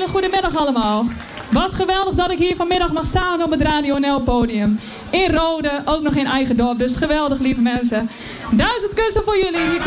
hele goede middag allemaal. Wat geweldig dat ik hier vanmiddag mag staan op het Radio NL podium. In Rode, ook nog in eigen dorp. Dus geweldig, lieve mensen. 1000 kussen voor jullie. Hier